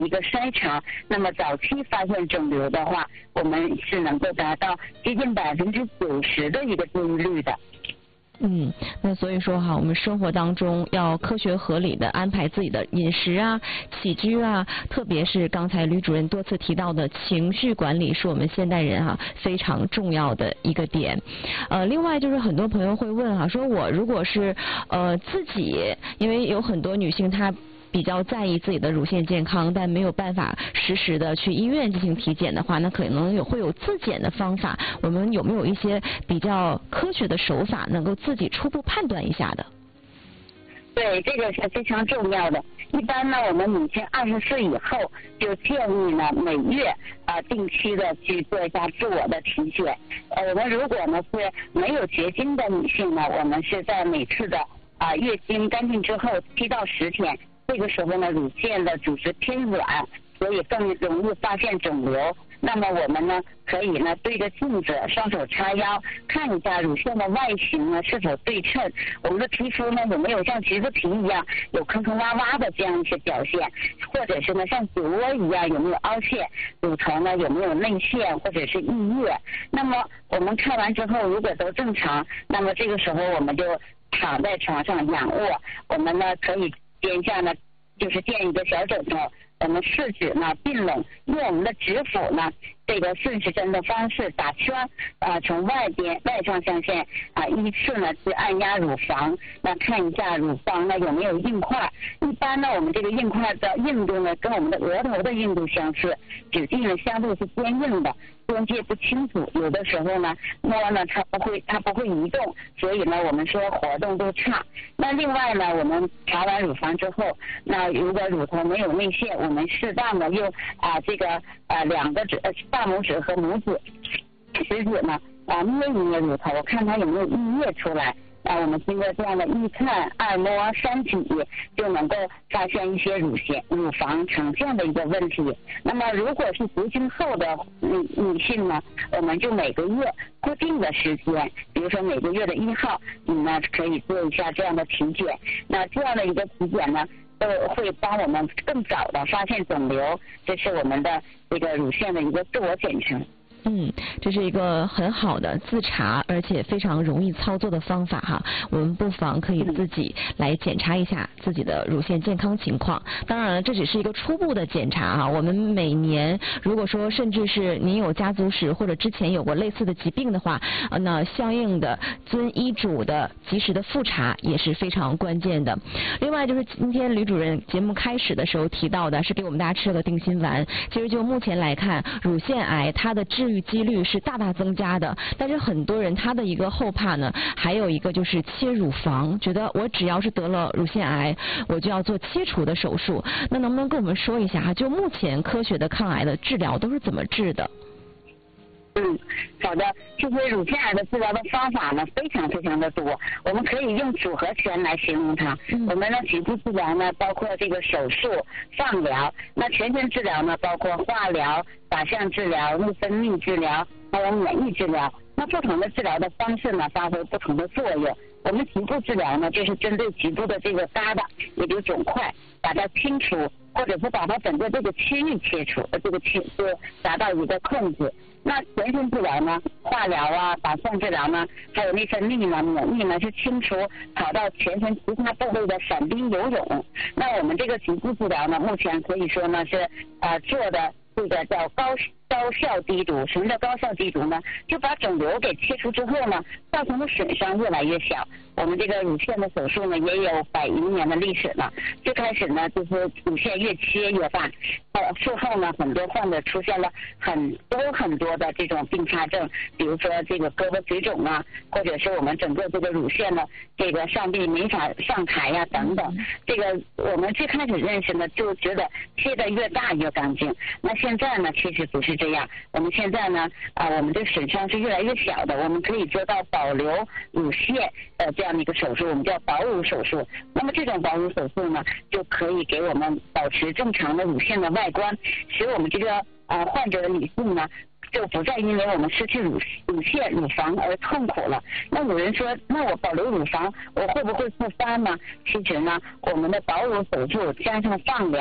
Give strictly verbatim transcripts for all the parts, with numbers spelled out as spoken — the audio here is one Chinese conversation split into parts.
一个筛查，那么早期发现肿瘤的话，我们是能够达到接近百分之九十的一个治愈率的。 嗯，那所以说哈，我们生活当中要科学合理的安排自己的饮食啊、起居啊，特别是刚才吕主任多次提到的情绪管理，是我们现代人哈非常重要的一个点。呃，另外就是很多朋友会问哈，说我如果是呃自己，因为有很多女性她比较在意自己的乳腺健康，但没有办法实时的去医院进行体检的话，那可能有会有自检的方法。我们有没有一些比较科学的手法，能够自己初步判断一下的？ 对，这个是非常重要的。一般呢，我们女性二十岁以后就建议呢每月啊、呃、定期的去做一下自我的体检。呃，我们如果呢是没有绝经的女性呢，我们是在每次的啊、呃、月经干净之后七到十天。这个时候呢，乳腺的组织偏软，所以更容易发现肿瘤。那么我们呢，可以呢对着镜子，双手叉腰，看一下乳腺的外形呢是否对称，我们的皮肤呢有没有像橘子皮一样有坑坑洼洼的这样一些表现，或者是呢像酒窝一样有没有凹陷，乳头呢有没有内陷或者是溢液。那么我们看完之后，如果都正常，那么这个时候我们就躺在床上仰卧，我们呢可以肩下呢就是垫一个小枕头，我们四指呢并拢，用我们的指腹呢这个顺时针的方式打圈啊、呃，从外边外上向前啊、呃，依次呢去按压乳房，那看一下乳房呢有没有硬块。一般呢我们这个硬块的硬度呢跟我们的额头的硬度相似，指径呢相对是坚硬的，边界不清楚，有的时候呢摸呢它不会它不会移动，所以呢我们说活动度差。那另外呢，我们查完乳房之后，那如果乳头没有内陷，我们适当的用啊、呃、这个啊两个指呃大拇指和拇指食指呢啊捏一捏乳头，看它有没有溢液出来。那我们经过这样的一看二摸三体，就能够发现一些乳腺乳房呈现的一个问题。那么如果是绝经后的女女性呢，我们就每个月固定的时间，比如说每个月的一号，你呢可以做一下这样的体检。那这样的一个体检呢，都会帮我们更早的发现肿瘤，这是我们的这个乳腺的一个自我检查。 嗯，这是一个很好的自查，而且非常容易操作的方法哈。我们不妨可以自己来检查一下自己的乳腺健康情况。当然了，这只是一个初步的检查哈。我们每年如果说甚至是您有家族史或者之前有过类似的疾病的话，呃，那相应的遵医嘱的及时的复查也是非常关键的。另外就是今天吕主任节目开始的时候提到的是给我们大家吃了个定心丸。其实就目前来看，乳腺癌它的治愈几率是大大增加的，但是很多人他的一个后怕呢，还有一个就是切乳房，觉得我只要是得了乳腺癌，我就要做切除的手术。那能不能跟我们说一下，就目前科学的抗癌的治疗都是怎么治的？ 嗯，好的。其实乳腺癌的治疗的方法呢，非常非常的多，我们可以用组合拳来形容它。嗯、我们的局部治疗呢，包括这个手术、放疗；那全身治疗呢，包括化疗、靶向治疗、内分泌治疗，还有免疫治疗。那不同的治疗的方式呢，发挥不同的作用。我们局部治疗呢，就是针对局部的这个疙瘩，也就是肿块，把它清除，或者是把它整个这个区域切除，这个区就达到一个控制。那全身治疗呢，化疗啊、靶向治疗呢，还有内分泌呢、免疫呢，是清除跑到全身其他部位的散兵游泳。那我们这个局部治疗呢，目前可以说呢是呃做的这个叫高高效低毒。什么叫高效低毒呢？就把肿瘤给切除之后呢，造成的损伤越来越小。我们这个乳腺的手术呢，也有百余年的历史了。最开始呢，就是乳腺越切越大，呃，术后呢，很多患者出现了很多很多的这种并发症，比如说这个胳膊水肿啊，或者是我们整个这个乳腺的这个上臂没法上抬呀、啊、等等。这个我们最开始认识呢，就觉得切得越大越干净。那现在呢，其实不是这样。我们现在呢，啊、呃，我们这损伤是越来越小的，我们可以做到保留乳腺呃这样的一个手术，我们叫保乳手术。那么这种保乳手术呢，就可以给我们保持正常的乳腺的外观，使我们这个呃患者的女性呢，就不再因为我们失去乳乳腺乳房而痛苦了。那有人说，那我保留乳房，我会不会复发呢？其实呢，我们的保乳手术加上放疗，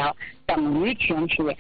等于全期。